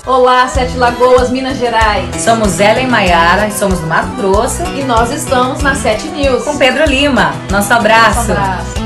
Olá, Sete Lagoas, Minas Gerais. Somos Ellen Maiara, somos do Mato Grosso e nós estamos na 7 News. Com Pedro Lima. Nosso abraço. Nosso abraço.